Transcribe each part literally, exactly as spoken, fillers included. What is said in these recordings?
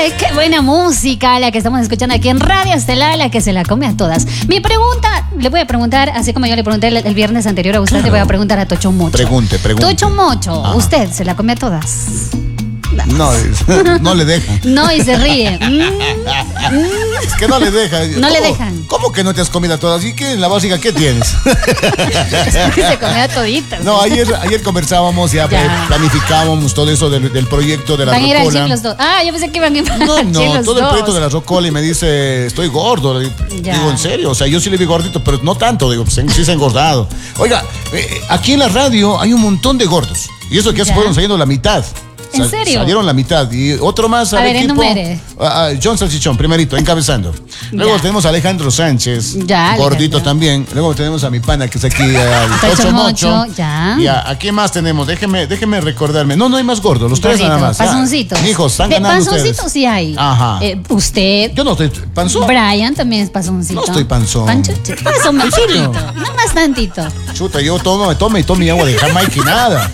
Ay, qué buena música la que estamos escuchando aquí en Radio Estelar, la que se la come a todas. Mi pregunta, le voy a preguntar, así como yo le pregunté el, el viernes anterior a usted, claro. Le voy a preguntar a Tocho Mocho. Pregunte, pregunte. Tocho Mocho, ajá. ¿Usted se la come a todas? No, no le dejan. No, y se ríe. Es que no le dejan. No le dejan. ¿Cómo que no te has comido todas? ¿Y qué en la básica qué tienes? Es que se comía toditas. No, ayer, ayer conversábamos, ya, ya. planificábamos todo eso del, del proyecto de la Van rocola. Van a ir al los dos. Ah, yo pensé que iban a ir No, no, los todo dos. el proyecto de la rocola y me dice, estoy gordo. Ya. Digo, ¿en serio? O sea, yo sí le vi gordito, pero no tanto. Digo, pues sí se ha engordado. Oiga, eh, aquí en la radio hay un montón de gordos. Y eso que ya se fueron saliendo la mitad. ¿En serio? Salieron la mitad. Y otro más al a ver, equipo. enumere. Uh, uh, John Salchichón, primerito, encabezando. Luego ya. tenemos a Alejandro Sánchez, ya, gordito Alejandro. También. Luego tenemos a mi pana, que es aquí, al Tocho Mocho. Ya. Y a, ¿a qué más tenemos? Déjeme, déjeme recordarme. No, no hay más gordos, los Gordito, tres nada más. Panzoncitos. Hijos, están ganando panzoncitos sí hay. Ajá. Eh, usted. Yo no estoy panzón. Brian también es panzoncito. No estoy panzón. Pancho, panzón, ¿en serio? No más tantito. Chuta, yo tomo, tomo y tomo mi agua de Jamaica y nada.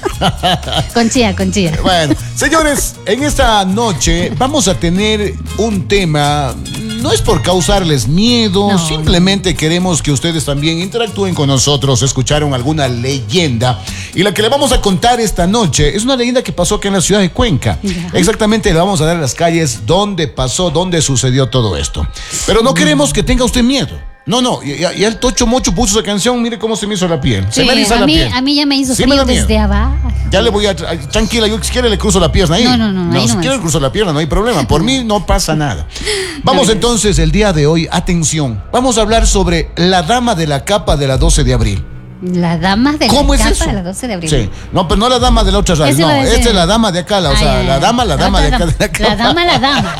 Con chía, con chía. Bueno, señores, en esta noche vamos a tener un tema, no es por causarles miedo, no, simplemente no. queremos que ustedes también interactúen con nosotros, escucharon alguna leyenda. Y la que le vamos a contar esta noche es una leyenda que pasó acá en la ciudad de Cuenca. Ya. Exactamente, le vamos a dar a las calles dónde pasó, dónde sucedió todo esto. Pero no queremos que tenga usted miedo. No, no, y, y el Tocho Mocho puso esa canción, mire cómo se me hizo la piel. Sí, se me eriza a la mí, piel. A mí ya me hizo sí frío me desde abajo. Ya le voy a... Tranquila, yo si quiere le cruzo la pierna ahí. No, no, no. No, ahí si no quiere le cruzo la pierna, no hay problema. Por mí no pasa nada. Vamos no, entonces el día de hoy, atención. Vamos a hablar sobre la dama de la capa de la doce de abril. La dama de la ¿Cómo es capa eso? de la doce de abril. Sí. No, pero no la dama de la otra radio. No, esta es la dama de acá. La, o ay, sea, ay, la dama, la dama de acá. De la, la dama, la dama.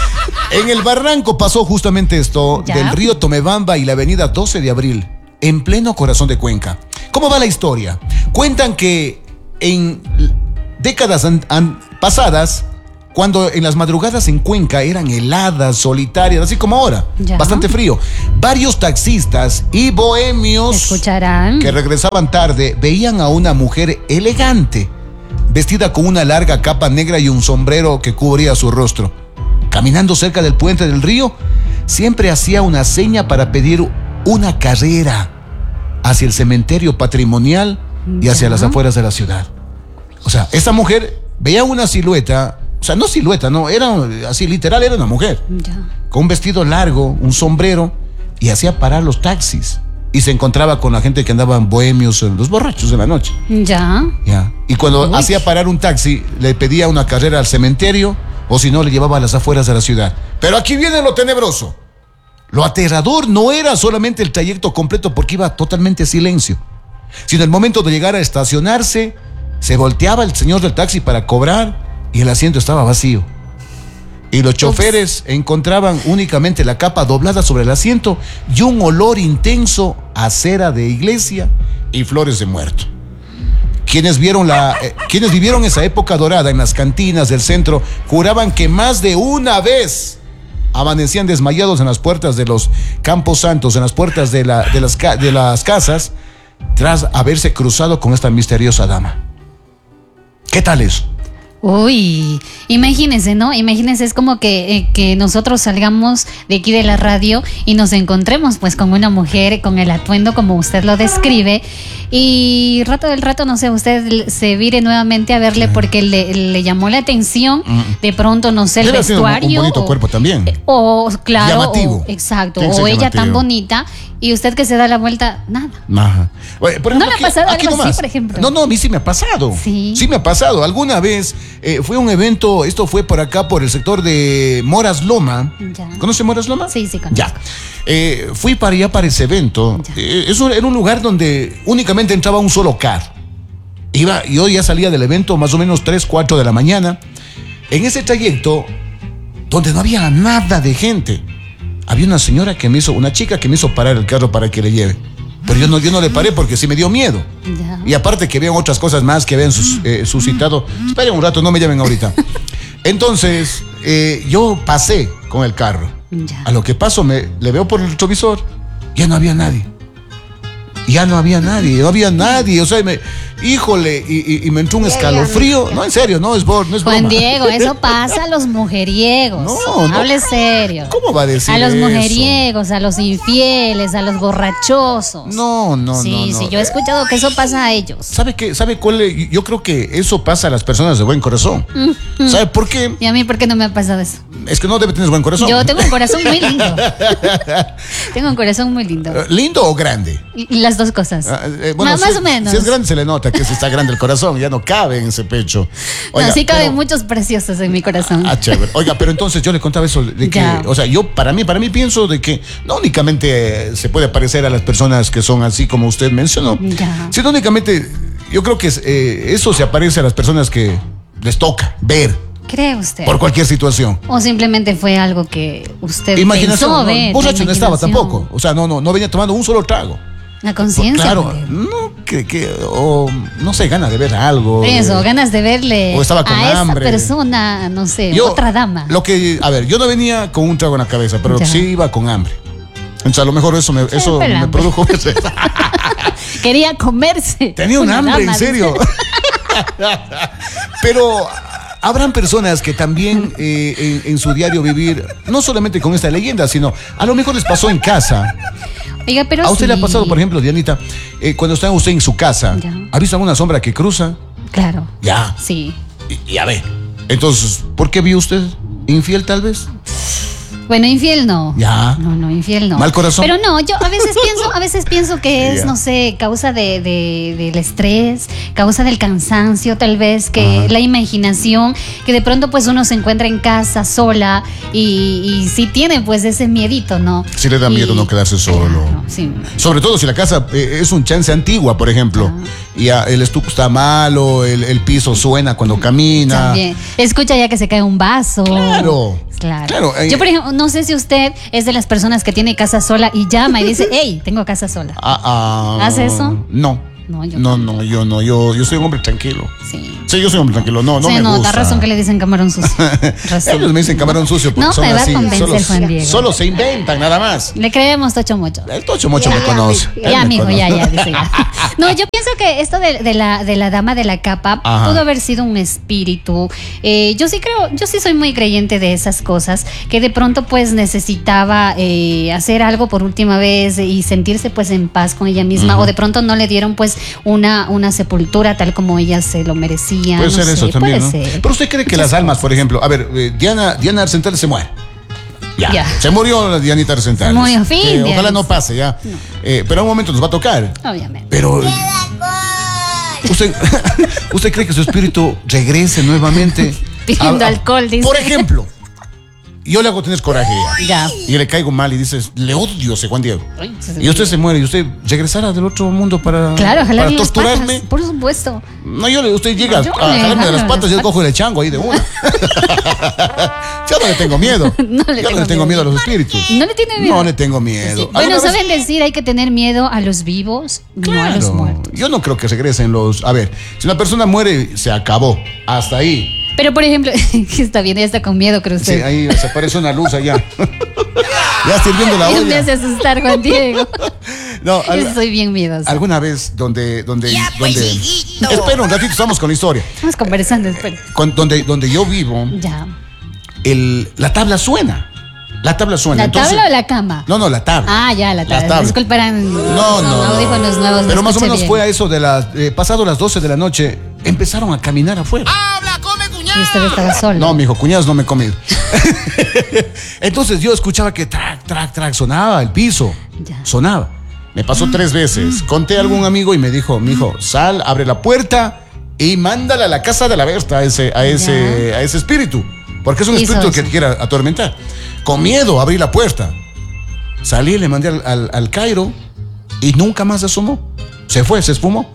En el Barranco pasó justamente esto, ¿ya? Del río Tomebamba y la avenida doce de abril, en pleno corazón de Cuenca. ¿Cómo va la historia? Cuentan que en décadas an, an, pasadas, cuando en las madrugadas en Cuenca eran heladas, solitarias, así como ahora, ¿ya? Bastante frío, varios taxistas y bohemios escucharán que regresaban tarde veían a una mujer elegante, vestida con una larga capa negra y un sombrero que cubría su rostro. Caminando cerca del puente del río, siempre hacía una seña para pedir una carrera hacia el cementerio patrimonial y hacia ¿ya? Las afueras de la ciudad. O sea, esta mujer veía una silueta, o sea, no silueta, no, era así literal, era una mujer. Ya. Con un vestido largo, un sombrero, y hacía parar los taxis. Y se encontraba con la gente que andaban bohemios, los borrachos de la noche. Ya. Ya. Y cuando Uy. hacía parar un taxi, le pedía una carrera al cementerio, o si no, le llevaba a las afueras de la ciudad. Pero aquí viene lo tenebroso. Lo aterrador no era solamente el trayecto completo, porque iba totalmente silencio, sino el momento de llegar a estacionarse, se volteaba el señor del taxi para cobrar y el asiento estaba vacío. Y los choferes Ups. encontraban únicamente la capa doblada sobre el asiento y un olor intenso a cera de iglesia y flores de muerto. Quienes vieron la, eh, quienes vivieron esa época dorada en las cantinas del centro juraban que más de una vez amanecían desmayados en las puertas de los campos santos, en las puertas de, la, de, las, de las casas, tras haberse cruzado con esta misteriosa dama. ¿Qué tal eso? Uy, imagínense, ¿no? Imagínense, es como que, eh, que nosotros salgamos de aquí de la radio y nos encontremos pues con una mujer con el atuendo como usted lo describe y rato del rato, no sé, usted se vire nuevamente a verle porque le, le llamó la atención, de pronto, no sé, el Debe vestuario. Un, un bonito o, cuerpo también. O, claro. Llamativo. O, exacto, o ella llamativo. Tan bonita y usted que se da la vuelta, nada. Ajá. Por ejemplo, ¿no le ha pasado aquí, algo aquí así, por ejemplo? No, no, a mí sí me ha pasado. Sí. Sí me ha pasado. Alguna vez eh, fue un evento, esto fue por acá, por el sector de Moras Loma. Ya. ¿Conoce Moras Loma? Sí, sí, conozco. Ya. Eh, fui para allá, para ese evento. Eh, eso era un lugar donde únicamente entraba un solo car. Iba, yo ya salía del evento más o menos tres, cuatro de la mañana. En ese trayecto, donde no había nada de gente, había una señora que me hizo, una chica que me hizo parar el carro para que le lleve. Pero yo no, yo no le paré porque sí me dio miedo. Ya. Y aparte que habían otras cosas más que habían sus, eh, suscitado. Esperen un rato, no me llamen ahorita. Entonces, eh, yo pasé con el carro. Ya. A lo que paso, me, le veo por el retrovisor, ya no había nadie. ya no había nadie, no había nadie. O sea, me, híjole, y, y, y me entró un escalofrío. No, en serio, no es, no es broma. Juan Diego, eso pasa a los mujeriegos. No, no. Hable serio. ¿Cómo va a decir A los eso? mujeriegos, a los infieles, a los borrachosos. No, no, sí, no, no. Sí, yo he escuchado que eso pasa a ellos. ¿Sabe qué? ¿Sabe cuál? es? Yo creo que eso pasa a las personas de buen corazón. Mm, mm. ¿Sabe por qué? ¿Y a mí por qué no me ha pasado eso? Es que no debe tener buen corazón. Yo tengo un corazón muy lindo. Tengo un corazón muy lindo. ¿Lindo o grande? Y, y las dos cosas. Ah, eh, bueno, más, si más es, o menos. Si es grande se le nota que se está grande el corazón, ya no cabe en ese pecho. Oiga, no, sí caben pero, muchos preciosos en mi corazón. Ah, chévere. Oiga, pero entonces yo le contaba eso de que, Ya. o sea, yo para mí, para mí pienso de que no únicamente eh, se puede parecer a las personas que son así como usted mencionó, Ya. sino únicamente, yo creo que eh, eso se aparece a las personas que les toca ver ¿Cree usted? por cualquier situación. O simplemente fue algo que usted Imaginación, pensó no, ver. borracho no estaba imaginación. tampoco. O sea, no, no, no venía tomando un solo trago. La conciencia. Claro, Juan Diego. no, que, que, o no sé, ganas de ver algo. Eso, eh, ganas de verle o estaba con a hambre. esa persona, no sé, Yo, otra dama. Lo que, a ver, yo no venía con un trago en la cabeza, pero Ya. sí iba con hambre. Entonces, a lo mejor eso me, eso pero me hambre. produjo. Quería comerse. Tenía un una hambre, dama, en serio. Pero habrán personas que también eh, en, en su diario vivir, no solamente con esta leyenda, sino a lo mejor les pasó en casa. Oiga, pero ¿A usted sí. le ha pasado, por ejemplo, Dianita, eh, cuando está usted en su casa, Ya. ha visto alguna sombra que cruza? Claro. Ya. Sí. Y, ya ve. Entonces, ¿por qué vio usted? ¿Infiel tal vez? Bueno, infiel no. Ya. No, no, infiel no. ¿Mal corazón? Pero no, yo a veces pienso, a veces pienso que es, Ya. no sé, causa de, de- del estrés, causa del cansancio, tal vez, que Ajá. la imaginación, que de pronto pues uno se encuentra en casa sola y, y sí tiene pues ese miedito, ¿no? Sí le da Y- miedo no quedarse solo. Claro, sí. Sobre todo si la casa eh, es un chance antigua, por ejemplo, y ah, el estuco está malo, el, el piso suena cuando camina. También. Escucha ya que se cae un vaso. Claro. Claro. Claro, eh, Yo, por ejemplo, no sé si usted es de las personas que tiene casa sola y llama y dice, hey, tengo casa sola. Ah, ah, ¿Hace eso? No. No, yo No, no, yo no. Yo, yo soy un hombre tranquilo. Sí. Sí, yo soy un hombre tranquilo. No, no sí, me no, gusta. da razón que le dicen camarón sucio. Razón. Ellos me dicen camarón sucio porque No son me va a así. convencer, solo, Juan Diego. solo se inventan, nada más. Le creemos tocho mucho. El Tocho Mocho me conoce. Él Ya, me mijo, conoce. ya, ya, dice ya. No, yo pienso que esto de, de la, de la dama de la capa Ajá. pudo haber sido un espíritu. Eh, yo sí creo, yo sí soy muy creyente de esas cosas, que de pronto pues necesitaba eh, hacer algo por última vez y sentirse pues en paz con ella misma, Ujú. o de pronto no le dieron pues una, una sepultura tal como ella se lo merecía. Puede no ser sé, eso también, puede ¿no? ser. Pero usted cree que Muchas las almas, cosas. por ejemplo, a ver, eh, Diana, Diana Arsental se muere. Ya. Ya. Se murió la Dianita Arsental. Se murió, fin, Que Diana. ojalá no pase ya. Eh, pero a un momento nos va a tocar. Obviamente. Pero. ¿Usted, ¿Usted cree que su espíritu regrese nuevamente? Pidiendo alcohol, dice. Por ejemplo, yo le hago tener coraje ya. Ya. Y le caigo mal y dices, le odio a ese Juan Diego. Ay, Y usted se muere y usted regresará del otro mundo para, Claro, para jalarle las torturarme. patas, por supuesto. No, yo le, usted llega No, yo a le jalarme de las jalo patas las y yo patas. cojo el chango ahí de una. Yo no le tengo miedo. No le yo tengo no le tengo miedo miedo. a los espíritus. ¿No le tiene miedo? No le tengo miedo. Sí. ¿Alguna Bueno, vez- saben decir, hay que tener miedo a los vivos, no a los Claro, muertos. yo no creo que regresen los. A ver, si una persona muere, se acabó. Hasta ahí. Pero, por ejemplo, que está bien, ya está con miedo, creo Sí, usted. ahí se aparece una luz allá. Ya sirviendo la Ya me hace olla. asustar, Juan Diego. No, al- Yo soy bien miedosa. alguna vez donde. donde, pues, donde hijito. espera un ratito, estamos con la historia. Estamos conversando, espera. Con- donde, donde yo vivo, Ya. el, la tabla suena. La tabla suena. ¿La Entonces- tabla o la cama? No, no, la tabla. Ah, ya, la La tabla. tabla. Disculparán. No, no. Audífonos nuevos. Pero no más o escuché menos bien. fue a eso de las. Eh, pasado las doce de la noche, empezaron a caminar afuera. Habla, come, cuñado. Y usted estaba solo. No, mijo, cuñadas no me he comido. Entonces yo escuchaba que track, track, track, sonaba el piso. Ya. Sonaba. Me pasó tres veces. Conté a algún amigo y me dijo, mijo, sal, abre la puerta y mándala a la casa de la Berta a ese, a ese, a ese espíritu. Porque es un Hizo espíritu que eso. te quiere atormentar. Con miedo abrí la puerta. Salí, le mandé al, al, al Cairo y nunca más asomó. Se fue, se esfumó.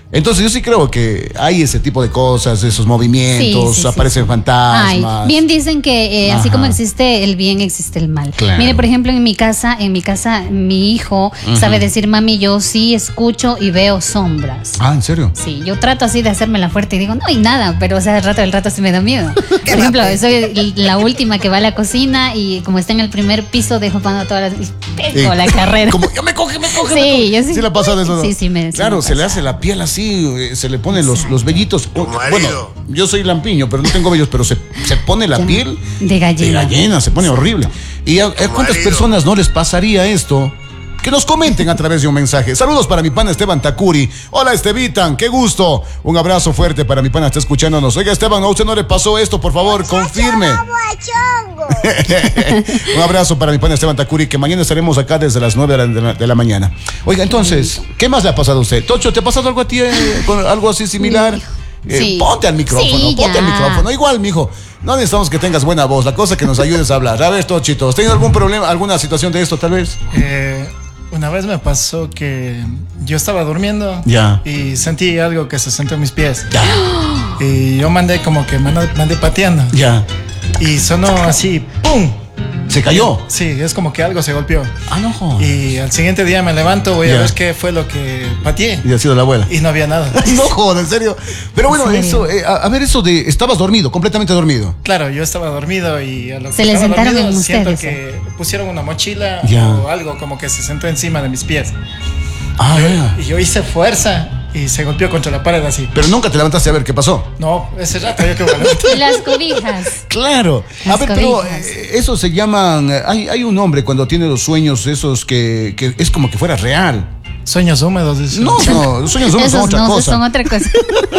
Entonces yo sí creo que hay ese tipo de cosas, esos movimientos, Sí, sí, aparecen sí. fantasmas. Ay, bien dicen que eh, así Ajá. como existe el bien, existe el mal. Claro. Mire, por ejemplo, en mi casa, en mi casa, mi hijo sabe decir, mami, yo sí escucho y veo sombras. Ah, ¿en serio? Sí, yo trato así de hacérmela fuerte y digo, no hay nada, pero o sea, al rato del rato sí me da miedo. Por ejemplo, soy la última que va a la cocina y como está en el primer piso, dejo pasando todas las... y pego la carrera. Como, yo me coge, me coge, Sí, me coge. yo sí. ¿Sí le ha pasado eso? ¿no? Sí, sí me- sí Claro, me se le pasa. hace la piel así, eh, se le ponen los, los vellitos. Oh, marido. bueno, yo soy lampiño, pero no tengo vellos, pero se, se pone la Ya. piel De gallina. de gallina, se pone horrible. ¿Y a, a cuántas marido. personas no les pasaría esto? Que nos comenten a través de un mensaje. Saludos para mi pana Esteban Takuri. Hola Estevitan, qué gusto. Un abrazo fuerte para mi pana, está escuchándonos. Oiga Esteban, a usted no le pasó esto, por favor, confirme. Un abrazo para mi pana Esteban Takuri, que mañana estaremos acá desde las nueve de la, de la- de la mañana. Oiga, entonces, ¿qué más le ha pasado a usted? Tocho, ¿te ha pasado algo a ti, eh, con algo así similar? Eh, Sí. Ponte al micrófono, Sí, ponte ya. al micrófono. Igual, mijo, no necesitamos que tengas buena voz, la cosa es que nos ayudes a hablar. A ver, Tochito, ¿has tenido algún problema, alguna situación de esto tal vez? Eh, una vez me pasó que yo estaba durmiendo Ya. y sentí algo que se sentó en mis pies. Ya, Y yo mandé como que mandé, mandé pateando. ya. Y sonó así, ¡pum! ¿Se cayó? Sí, es como que algo se golpeó. Ah, no. Y al siguiente día me levanto, voy Ya. a ver qué fue lo que pateé. Y ha sido la abuela. Y no había nada. No joder, en serio. Pero bueno, ¿En serio? eso, eh, a, a ver, eso de. Estabas dormido, completamente dormido. Claro, yo estaba dormido y a lo que Se le estaba sentaron dormido, en siento ustedes, que pusieron una mochila Ya. o algo como que se sentó encima de mis pies. Ah, ya. Y yo hice fuerza y se golpeó contra la pared así. Pero nunca te levantaste a ver qué pasó. No, ese rato yo creo que Y las cobijas. Claro. A Las ver, pero cobijas. eh, eso se llaman. eh, Hay, hay un nombre cuando tiene los sueños esos que, que es como que fuera real. Sueños húmedos. dice. No, no, los sueños son, son Esos otra no, cosa. son otra cosa.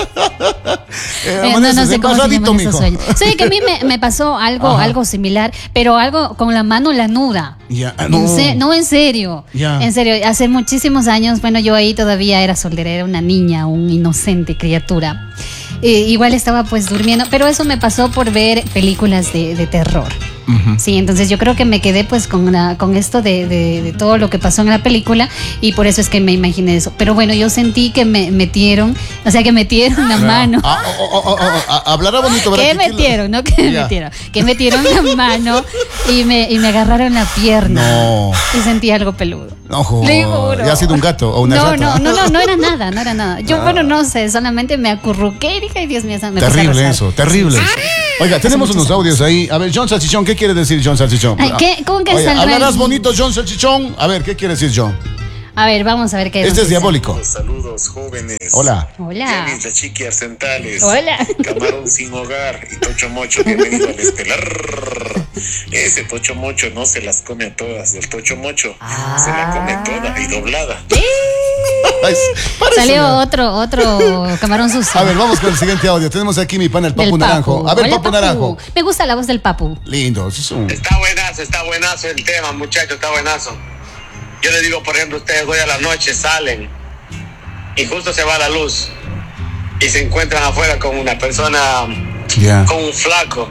Eh, Eh, no, amaneces no sé cómo se embarradito, llaman esos mijo. sueños. Sí, que a mí me, me pasó algo, Ajá. algo similar, pero algo con la mano lanuda. Ya, ah, En no. se- no, en serio. Ya. En serio, hace muchísimos años, bueno, yo ahí todavía era soltera, era una niña, un inocente criatura. Eh, igual estaba pues durmiendo, pero eso me pasó por ver películas de, de terror. Ujú. Sí, entonces yo creo que me quedé pues con, la- con esto de, de- de todo lo que pasó en la película y por eso es que me imaginé eso. Pero bueno, yo sentí que me metieron, o sea, que metieron la mano. Ah, oh, oh, oh, oh, oh, ah, hablará bonito, ¿verdad? ¿Qué Que- que- metieron? No, que Ya. metieron. Que metieron la mano y me, y me agarraron la pierna. No. Y sentí algo peludo. No, jo, Le juro. ¿ya ha sido un gato o una no, rata? no, no, no, no era nada, no era nada. Yo, bueno, no sé, solamente me acurruqué y dije, ay, Dios mío, me empecé a Terrible rozar. eso, terrible. Oiga, tenemos muchos unos audios ahí. A ver, John Salchichón, ¿qué quiere decir John Salchichón? Ay, ¿qué? ¿Cómo que Oye, saldrá hablarás el- bonito, John Salchichón. A ver, ¿qué quiere decir John? A ver, vamos a ver qué Este nos es dice. diabólico. Saludos, jóvenes. Hola. Hola. Yanis, la chiqui Arcentales. Hola. Camarón sin hogar y Tocho Mocho, bienvenido al estelar. Ese Tocho Mocho no se las come a todas. El Tocho Mocho se la come toda y doblada. Ay, parece Salió una- otro, otro camarón sucio. A ver, vamos con el siguiente audio. Tenemos aquí mi pana, el Del Papu Naranjo. A ver, Hola, Papu Naranjo. Me gusta la voz del Papu. Lindo. eso es un- Está buenazo, está buenazo el tema, muchachos, está buenazo. Yo les digo, por ejemplo, ustedes hoy a la noche salen y justo se va la luz y se encuentran afuera con una persona, Ya. con un flaco,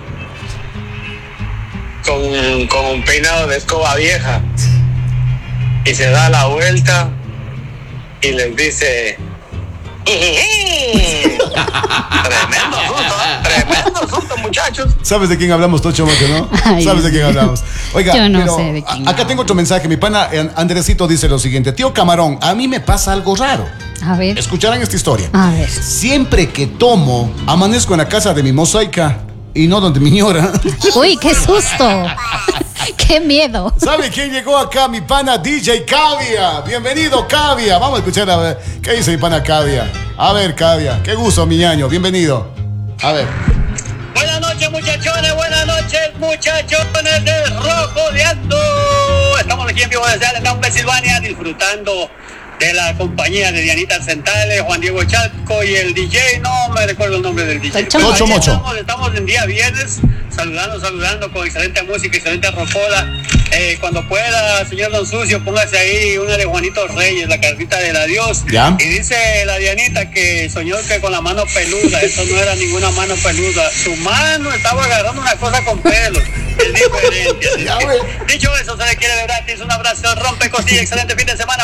con, con un peinado de escoba vieja y se da la vuelta y les dice... Tremendo susto, ¿eh? Tremendo susto, muchachos. ¿Sabes de quién hablamos, Tocho Mocho, no? Ay, ¿Sabes de Dios quién mío. hablamos? Oiga, Yo no pero sé de quién a- acá tengo otro mensaje. Mi pana eh, Andresito dice lo siguiente. Tío Camarón, a mí me pasa algo raro. A ver. Escucharán esta historia. A ver. Siempre que tomo, amanezco en la casa de mi mosaica y no donde mi ñora. Uy, qué susto. Qué miedo. ¿Sabe quién llegó acá? Mi pana D J Cavia. Bienvenido, Cavia. Vamos a escuchar a ver qué dice mi pana Cavia. A ver, Cavia. Qué gusto, mi ñaño. Bienvenido. A ver. Buenas noches, muchachones, buenas noches, muchachones del Rojo de Ando. Estamos aquí en vivo desde Allentown, Pensilvania, disfrutando de la compañía de Dianita Centales, Juan Diego Chalco y el D J, no me recuerdo el nombre del D J. Tocho Pero Mocho. aquí Mocho. Estamos, estamos en día viernes, saludando, saludando con excelente música, excelente rocola. Eh, cuando pueda, señor Don Sucio, póngase ahí una de Juanito Reyes, la cartita del adiós. Ya. Y dice la Dianita que soñó que con la mano peluda, eso no era ninguna mano peluda, su mano estaba agarrando una cosa con pelos, es diferente. Así Ya, que, güey. dicho eso, se le quiere ver gratis, un abrazo, rompe costilla, excelente fin de semana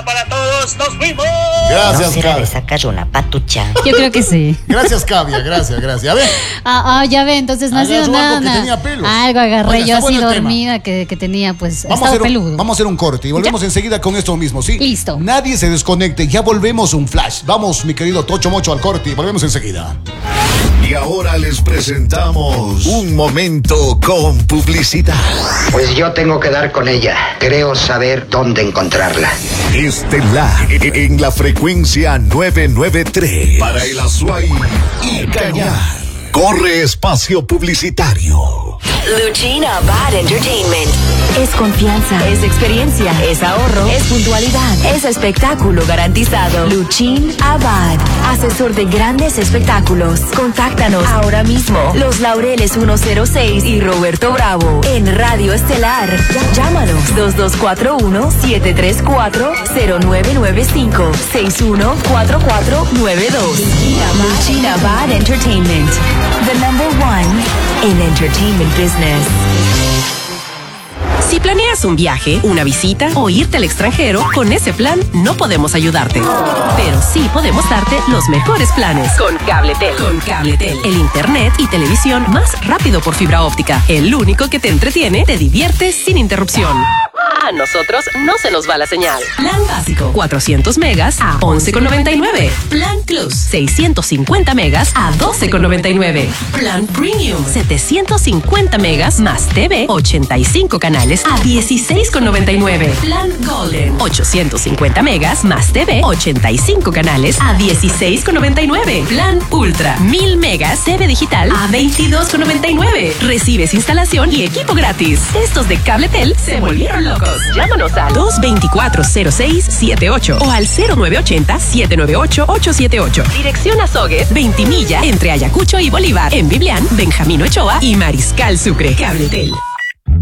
semana para todos. ¡Nos fuimos! Gracias, ¿No será de Cavia. sacar una patucha? Yo creo que sí. Gracias, Cavia, gracias, gracias. A ver. Ah, ah, ya ve, entonces no ha sido Agarró nada. algo que tenía pelos. Algo agarré Oiga, yo está así bueno el tema. dormida que, que tenía, pues, Vamos a, estaba hacer un, peludo. vamos a hacer un corte y volvemos ¿Ya? enseguida con esto mismo, ¿sí? Listo. Nadie se desconecte, ya volvemos un flash. Vamos, mi querido Tocho Mocho, al corte y volvemos enseguida. Y ahora les presentamos un momento con publicidad. Pues yo tengo que dar con ella. Creo saber dónde encontrarla. Estelar en la frecuencia novecientos noventa y tres para el Azuay y Cañar. Corre espacio publicitario. Luchina Bad Entertainment. Es confianza, es experiencia, es ahorro, es puntualidad, es espectáculo garantizado. Luchin Abad, asesor de grandes espectáculos. Contáctanos ahora mismo. Los Laureles ciento seis y Roberto Bravo en Radio Estelar. Llámanos dos dos cuatro uno, siete tres cuatro, cero nueve nueve cinco, seis uno cuatro cuatro nueve dos. Luchin Abad Entertainment. The number one in entertainment business. Si planeas un viaje, una visita o irte al extranjero, con ese plan no podemos ayudarte. Pero sí podemos darte los mejores planes. Con Cabletel. Con Cabletel. El internet y televisión más rápido por fibra óptica. El único que te entretiene, te divierte sin interrupción. A nosotros no se nos va la señal. Plan básico, cuatrocientos megas a once con noventa y nueve. Plan Plus, seiscientos cincuenta megas a doce con noventa y nueve. Plan Premium, setecientos cincuenta megas más T V, ochenta y cinco canales a dieciséis con noventa y nueve. Plan Golden, ochocientos cincuenta megas más T V, ochenta y cinco canales a dieciséis con noventa y nueve. Plan Ultra, mil megas T V digital a veintidós con noventa y nueve. Recibes instalación y equipo gratis. Estos de Cabletel se volvieron locos. Llámanos al dos dos cuatro, cero seis siete ocho o al cero nueve ocho cero, siete nueve ocho, ocho siete ocho. Dirección Azogues, Ventimilla, entre Ayacucho y Bolívar. En Biblián, Benjamín Ochoa y Mariscal Sucre. Cabletel.